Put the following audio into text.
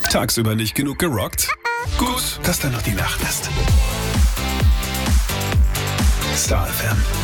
Tagsüber nicht genug gerockt? Gut, dass da noch die Nacht ist. Star FM.